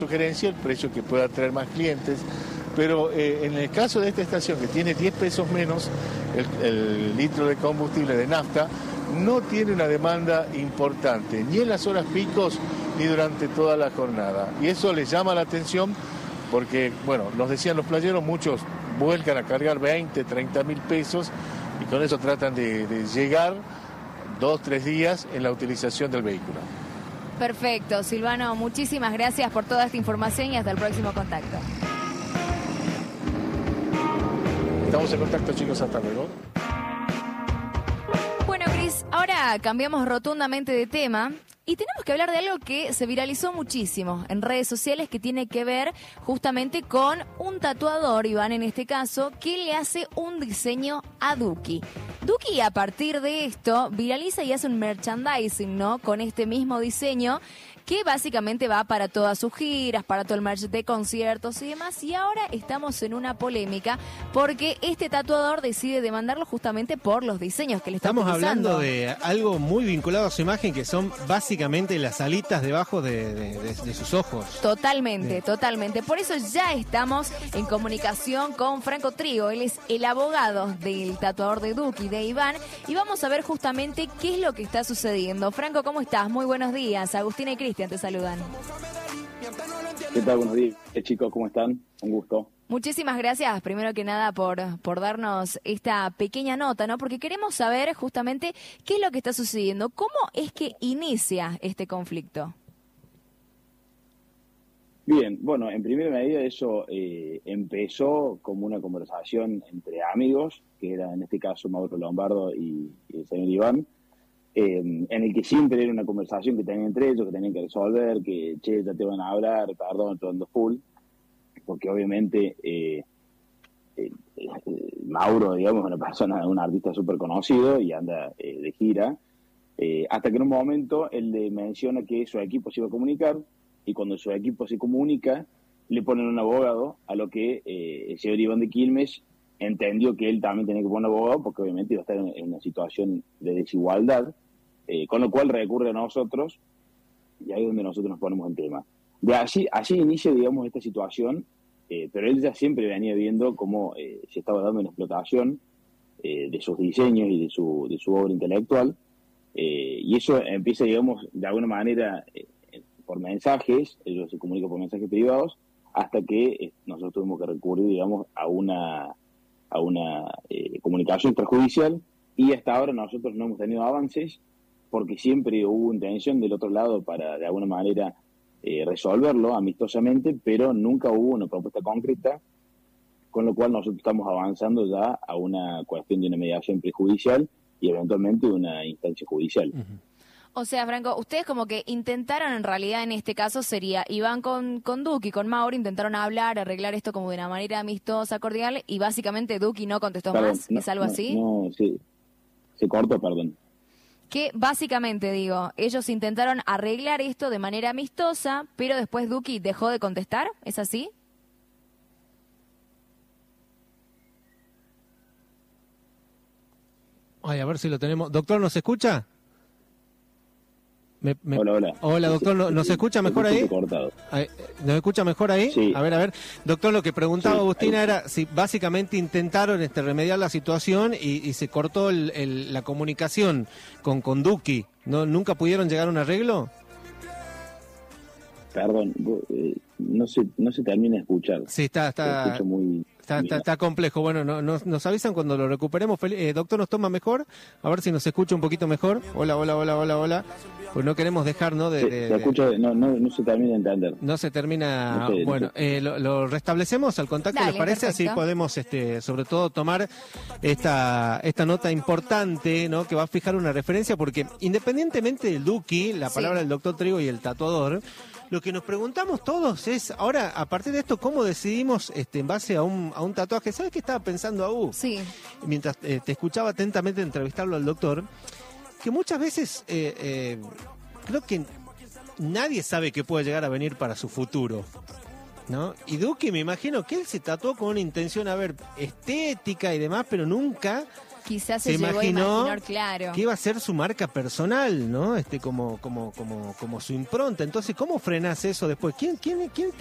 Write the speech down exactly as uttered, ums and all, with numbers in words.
sugerencia el precio que pueda traer más clientes, pero eh, en el caso de esta estación que tiene diez pesos menos el, el litro de combustible de nafta, no tiene una demanda importante, ni en las horas picos ni durante toda la jornada. Y eso les llama la atención porque, bueno, nos decían los playeros, muchos vuelcan a cargar veinte, treinta mil pesos y con eso tratan de, de llegar dos, tres días en la utilización del vehículo. Perfecto, Silvano, muchísimas gracias por toda esta información y hasta el próximo contacto. Estamos en contacto, chicos, hasta luego. Bueno, Cris, ahora cambiamos rotundamente de tema y tenemos que hablar de algo que se viralizó muchísimo en redes sociales que tiene que ver justamente con un tatuador, Iván en este caso, que le hace un diseño a Duki. Duki a partir de esto viraliza y hace un merchandising, ¿no? Con este mismo diseño que básicamente va para todas sus giras, para todo el merch de conciertos y demás. Y ahora estamos en una polémica porque este tatuador decide demandarlo justamente por los diseños que le está Estamos utilizando. hablando de algo muy vinculado a su imagen, que son básicamente las alitas debajo de, de, de, de sus ojos. Totalmente, Bien. totalmente. Por eso ya estamos en comunicación con Franco Trigo. Él es el abogado del tatuador de Duki, de Iván, y vamos a ver justamente qué es lo que está sucediendo. Franco, ¿cómo estás? Muy buenos días. Agustina y Cristian te saludan. ¿Qué tal? Buenos días, chicos, ¿cómo están? Un gusto. Muchísimas gracias, primero que nada, por, por darnos esta pequeña nota, ¿no? Porque queremos saber justamente qué es lo que está sucediendo. ¿Cómo es que inicia este conflicto? Bien, bueno, en primera medida eso eh, empezó como una conversación entre amigos, que era en este caso Mauro Lombardo y, y el señor Iván, eh, en el que siempre era una conversación que tenían entre ellos, que tenían que resolver, que, che, ya te van a hablar, perdón, estoy dando full, porque obviamente eh, eh, eh, Mauro, digamos, es una persona, un artista súper conocido y anda eh, de gira, eh, hasta que en un momento él le menciona que su equipo se iba a comunicar, y cuando su equipo se comunica, le ponen un abogado, a lo que eh, el señor Iván de Quilmes entendió que él también tenía que poner un abogado, porque obviamente iba a estar en, en una situación de desigualdad, eh, con lo cual recurre a nosotros, y ahí es donde nosotros nos ponemos en tema. De allí, allí inicia, digamos, esta situación, eh, pero él ya siempre venía viendo cómo eh, se estaba dando una explotación eh, de sus diseños y de su, de su obra intelectual, eh, y eso empieza, digamos, de alguna manera, eh, por mensajes, ellos se comunican por mensajes privados, hasta que eh, nosotros tuvimos que recurrir, digamos, a una, a una eh, comunicación extrajudicial, y hasta ahora nosotros no hemos tenido avances, porque siempre hubo intención del otro lado para, de alguna manera, Eh, resolverlo amistosamente, pero nunca hubo una propuesta concreta, con lo cual nosotros estamos avanzando ya a una cuestión de una mediación prejudicial y eventualmente una instancia judicial. Uh-huh. O sea, Franco, ustedes como que intentaron, en realidad en este caso sería Iván con, con Duki, con Mauro, intentaron hablar, arreglar esto como de una manera amistosa, cordial, y básicamente Duki no contestó perdón, más, no, ¿es algo no, así? No, sí, se cortó, perdón. Que básicamente, digo, ellos intentaron arreglar esto de manera amistosa, pero después Duki dejó de contestar, ¿es así? Ay, a ver si lo tenemos. Doctor, ¿nos escucha? Me, me... Hola, hola. Hola, doctor, ¿nos, ¿nos escucha mejor ahí? ¿Nos escucha mejor ahí? Sí. A ver, a ver. Doctor, lo que preguntaba sí, Agustina ahí. era si básicamente intentaron este, remediar la situación y, y se cortó el, el, la comunicación con, con Duki. ¿No, ¿Nunca pudieron llegar a un arreglo? Perdón, eh, no se, no se termina de escuchar. Sí, está, está, muy, está, está, está complejo. Bueno, no, nos, nos avisan cuando lo recuperemos. Eh, doctor, ¿nos toma mejor? A ver si nos escucha un poquito mejor. Hola, hola, hola, hola, hola. Pues no queremos dejar, ¿no? De, se, de, se escucha, no, no, no se termina de entender. No se termina. No sé, bueno, no sé. eh, lo, lo restablecemos al contacto, Dale, ¿les parece? perfecto. Así podemos, este, sobre todo, tomar esta esta nota importante, ¿no? Que va a fijar una referencia, porque independientemente del Duki, la palabra sí. del doctor Trigo y el tatuador, lo que nos preguntamos todos es, ahora, a partir de esto, ¿cómo decidimos, este, en base a un, a un tatuaje? ¿Sabes qué estaba pensando, Agu? Sí. Mientras eh, te escuchaba atentamente entrevistarlo al doctor, que muchas veces eh, eh, creo que nadie sabe qué puede llegar a venir para su futuro, ¿no? Y Duki, me imagino que él se tatuó con una intención, a ver, estética y demás, pero nunca Quizás se, se llegó a imaginó imaginar, claro. que iba a ser su marca personal, ¿no? Este, como, como, como, como su impronta. Entonces, ¿cómo frenás eso después? ¿Quién, quién, quién